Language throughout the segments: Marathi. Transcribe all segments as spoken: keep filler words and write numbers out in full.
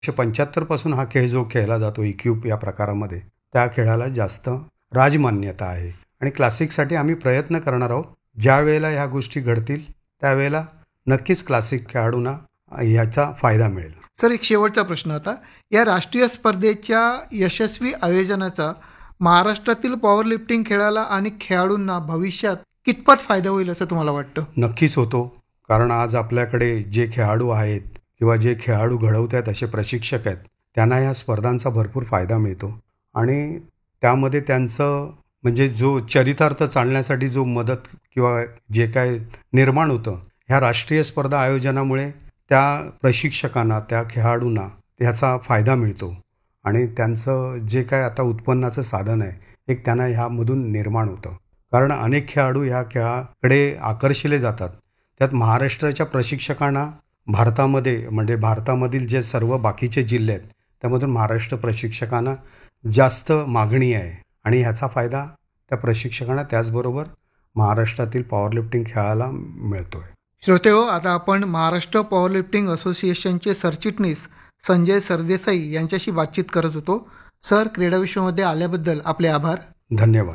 पंच्याहत्तर पासून हा खेळ जो खेळला जातो इक्यूब या प्रकारामध्ये, त्या खेळाला जास्त राजमान्यता आहे आणि क्लासिकसाठी आम्ही प्रयत्न करणार आहोत. ज्या वेळेला ह्या गोष्टी घडतील त्यावेळेला नक्कीच क्लासिक खेळाडूंना ह्याचा फायदा मिळेल. सर, एक शेवटचा प्रश्न होता. या राष्ट्रीय स्पर्धेच्या यशस्वी आयोजनाचा महाराष्ट्रातील पॉवर लिफ्टिंग खेळाला आणि खेळाडूंना भविष्यात कितपत फायदा होईल असं तुम्हाला वाटतं? नक्कीच होतो. कारण आज आपल्याकडे जे खेळाडू आहेत किंवा जे खेळाडू घडवत आहेत असे प्रशिक्षक आहेत, त्यांना या स्पर्धांचा भरपूर फायदा मिळतो आणि त्यामध्ये त्यांचं म्हणजे जो चरितार्थ चालण्यासाठी जो मदत किंवा जे काय निर्माण होतं, ह्या राष्ट्रीय स्पर्धा आयोजनामुळे त्या प्रशिक्षकांना, त्या खेळाडूंना ह्याचा फायदा मिळतो आणि त्यांचं जे काय आता उत्पन्नाचं साधन आहे, एक त्यांना ह्यामधून निर्माण होतं. कारण अनेक खेळाडू ह्या खेळाकडे आकर्षिले जातात. त्यात महाराष्ट्राच्या प्रशिक्षकांना भारतामध्ये म्हणजे भारतामधील जे सर्व बाकीचे जिल्हे आहेत, त्यामधून महाराष्ट्र प्रशिक्षकांना जास्त मागणी आहे आणि ह्याचा फायदा त्या प्रशिक्षकांना त्याचबरोबर महाराष्ट्रातील पॉवर लिफ्टिंग खेळाला मिळतो आहे. श्रोतेहो, आता आपण महाराष्ट्र पॉवर लिफ्टिंग असोसिएशनचे सरचिटणीस संजय सरदेसाई यांच्याशी बातचीत करत होतो. सर, क्रीडा विश्वामध्ये आल्याबद्दल आपले आभार. धन्यवाद.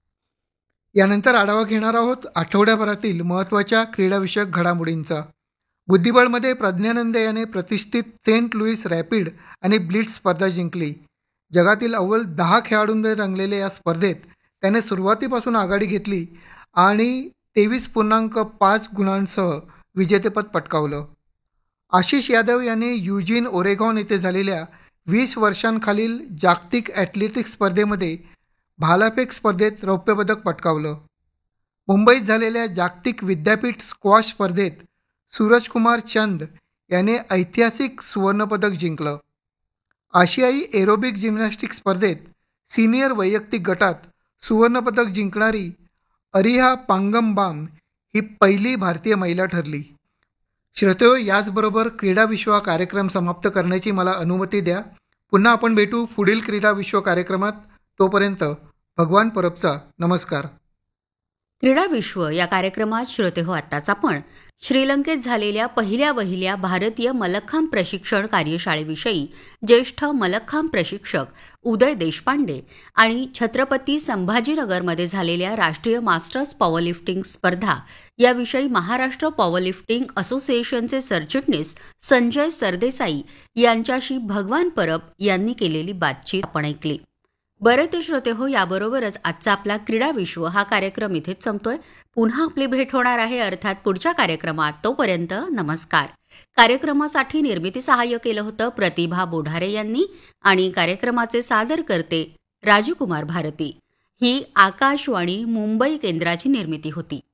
यानंतर आढावा घेणार आहोत आठवड्याभरातील महत्त्वाच्या क्रीडाविषयक घडामोडींचा. बुद्धिबळमध्ये प्रज्ञानंद याने प्रतिष्ठित सेंट लुईस रॅपिड आणि ब्लिट्झ स्पर्धा जिंकली. जगातील अव्वल दहा खेळाडूंमध्ये रंगलेल्या या स्पर्धेत त्याने सुरुवातीपासून आघाडी घेतली आणि तेवीस पूर्णांक पाच गुणांसह विजेतेपद पटकावलं. आशिष यादव याने युजीन ओरेगॉन येथे झालेल्या वीस वर्षांखालील जागतिक ॲथलेटिक्स स्पर्धेमध्ये भालाफेक स्पर्धेत रौप्यपदक पटकावलं. मुंबईत झालेल्या जागतिक विद्यापीठ स्क्वॉश स्पर्धेत सूरजकुमार चंद याने ऐतिहासिक सुवर्णपदक जिंकलं. आशियाई एरोबिक जिम्नॅस्टिक स्पर्धेत सिनियर वैयक्तिक गटात सुवर्णपदक जिंकणारी अरिहा पांगमबाम ही पहिली भारतीय महिला ठरली. श्रोतेहो, याचबरोबर क्रीडा विश्व हा कार्यक्रम समाप्त करण्याची मला अनुमती द्या. पुन्हा आपण भेटू पुढील क्रीडा विश्व कार्यक्रमात. तोपर्यंत भगवान परबचा नमस्कार. क्रीडा विश्व या कार्यक्रमात श्रोते हो, आत्ताच आपण श्रीलंकेत झालेल्या पहिल्या वहिल्या भारतीय मल्लखांब प्रशिक्षण कार्यशाळेविषयी ज्येष्ठ मल्लखांब प्रशिक्षक उदय देशपांडे आणि छत्रपती संभाजीनगरमध्ये झालेल्या राष्ट्रीय मास्टर्स पॉवरलिफ्टिंग स्पर्धा याविषयी महाराष्ट्र पॉवरलिफ्टिंग असोसिएशनचे सरचिटणीस संजय सरदेसाई यांच्याशी भगवान परब यांनी केलेली बातचीत आपण ऐकली. बरे ते श्रोते हो, याबरोबरच आजचा आपला क्रीडा विश्व हा कार्यक्रम इथेच संपतोय. पुन्हा आपली भेट होणार आहे अर्थात पुढच्या कार्यक्रमात. तोपर्यंत नमस्कार. कार्यक्रमासाठी निर्मिती सहाय्य केलं होतं प्रतिभा बोढारे यांनी आणि कार्यक्रमाचे सादर करते राजकुमार भारती. ही आकाशवाणी मुंबई केंद्राची निर्मिती होती.